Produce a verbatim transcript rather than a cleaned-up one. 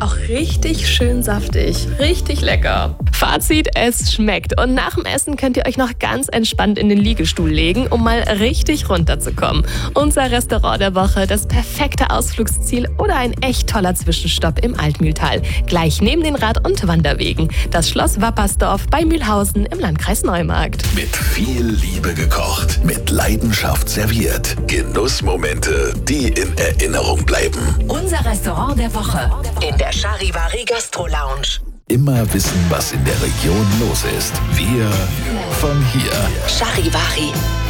auch richtig schön saftig. Richtig lecker. Fazit, es schmeckt. Und nach dem Essen könnt ihr euch noch ganz entspannt in den Liegestuhl legen, um mal richtig runterzukommen. Unser Restaurant der Woche, das perfekte Ausflugsziel oder ein echt toller Zwischenstopp im Altmühltal. Gleich neben den Rad- und Wanderwegen. Das Schloss Wappersdorf bei Mühlhausen im Landkreis Neumarkt. Mit viel Liebe gekocht, mit Leidenschaft serviert. Genussmomente, die in Erinnerung bleiben. Unser Restaurant der Woche in der Charivari Gastro Lounge. Immer wissen, was in der Region los ist. Wir von hier. Charivari.